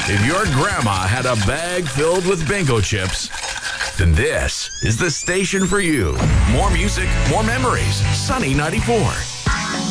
If your grandma had a bag filled with bingo chips, then this is the station for you. More music, more memories. Sunny 94.